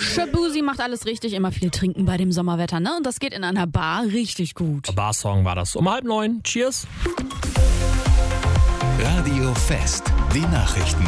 Shabuzi macht alles richtig, immer viel trinken bei dem Sommerwetter, ne? Und das geht in einer Bar richtig gut. Barsong war das. Um 8:30. Cheers. Radio Fest, die Nachrichten.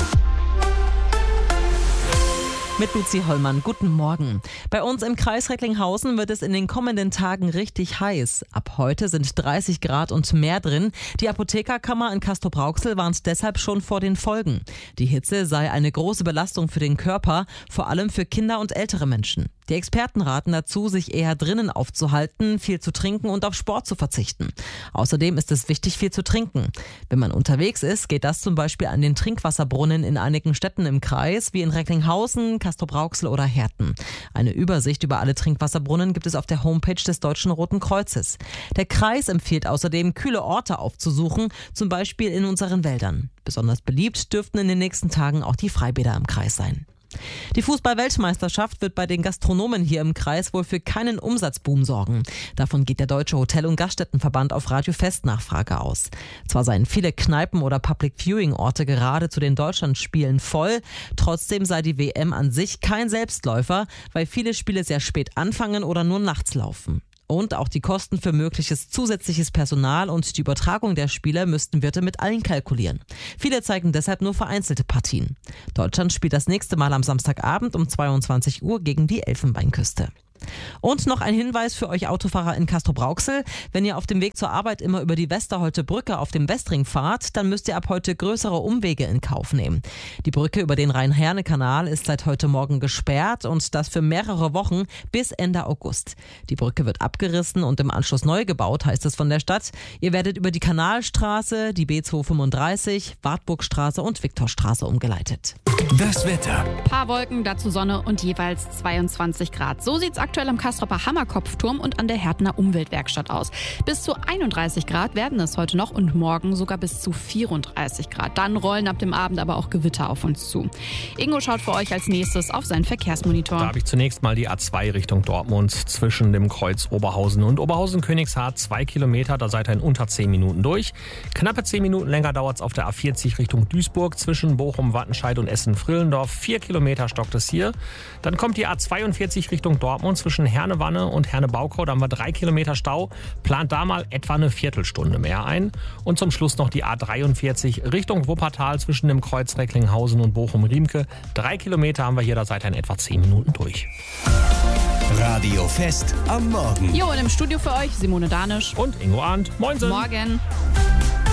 Mit Luzi Hollmann, guten Morgen. Bei uns im Kreis Recklinghausen wird es in den kommenden Tagen richtig heiß. Ab heute sind 30 Grad und mehr drin. Die Apothekerkammer in Castrop-Rauxel warnt deshalb schon vor den Folgen. Die Hitze sei eine große Belastung für den Körper, vor allem für Kinder und ältere Menschen. Die Experten raten dazu, sich eher drinnen aufzuhalten, viel zu trinken und auf Sport zu verzichten. Außerdem ist es wichtig, viel zu trinken. Wenn man unterwegs ist, geht das zum Beispiel an den Trinkwasserbrunnen in einigen Städten im Kreis, wie in Recklinghausen, Castrop-Rauxel oder Herten. Eine Übersicht über alle Trinkwasserbrunnen gibt es auf der Homepage des Deutschen Roten Kreuzes. Der Kreis empfiehlt außerdem, kühle Orte aufzusuchen, zum Beispiel in unseren Wäldern. Besonders beliebt dürften in den nächsten Tagen auch die Freibäder im Kreis sein. Die Fußball-Weltmeisterschaft wird bei den Gastronomen hier im Kreis wohl für keinen Umsatzboom sorgen. Davon geht der Deutsche Hotel- und Gaststättenverband auf Radio Fest Nachfrage aus. Zwar seien viele Kneipen oder Public-Viewing-Orte gerade zu den Deutschlandspielen voll, trotzdem sei die WM an sich kein Selbstläufer, weil viele Spiele sehr spät anfangen oder nur nachts laufen. Und auch die Kosten für mögliches zusätzliches Personal und die Übertragung der Spiele müssten Wirte mit einkalkulieren. Viele zeigen deshalb nur vereinzelte Partien. Deutschland spielt das nächste Mal am Samstagabend um 22 Uhr gegen die Elfenbeinküste. Und noch ein Hinweis für euch Autofahrer in Castrop-Rauxel. Wenn ihr auf dem Weg zur Arbeit immer über die Westerholte Brücke auf dem Westring fahrt, dann müsst ihr ab heute größere Umwege in Kauf nehmen. Die Brücke über den Rhein-Herne-Kanal ist seit heute Morgen gesperrt und das für mehrere Wochen bis Ende August. Die Brücke wird abgerissen und im Anschluss neu gebaut, heißt es von der Stadt. Ihr werdet über die Kanalstraße, die B235, Wartburgstraße und Viktorstraße umgeleitet. Das Wetter. Paar Wolken, dazu Sonne und jeweils 22 Grad. So sieht's aktuell am Castroper Hammerkopfturm und an der Hertener Umweltwerkstatt aus. Bis zu 31 Grad werden es heute noch und morgen sogar bis zu 34 Grad. Dann rollen ab dem Abend aber auch Gewitter auf uns zu. Ingo schaut für euch als nächstes auf seinen Verkehrsmonitor. Da habe ich zunächst mal die A2 Richtung Dortmund zwischen dem Kreuz Oberhausen und Oberhausen-Königshardt 2 Kilometer. Da seid ihr in unter 10 Minuten durch. Knappe 10 Minuten länger dauert es auf der A40 Richtung Duisburg zwischen Bochum, Wattenscheid und Essen-Frillendorf. 4 Kilometer stockt es hier. Dann kommt die A42 Richtung Dortmund zwischen Herne-Wanne und Herne-Baukau. Da haben wir 3 Kilometer Stau. Plant da mal etwa eine Viertelstunde mehr ein. Und zum Schluss noch die A43 Richtung Wuppertal zwischen dem Kreuz Recklinghausen und Bochum-Riemke. 3 Kilometer haben wir hier, da seid ihr in etwa 10 Minuten durch. Radio Fest am Morgen. Jo, und im Studio für euch Simone Danisch Und Ingo Arndt. Moinsen. Morgen.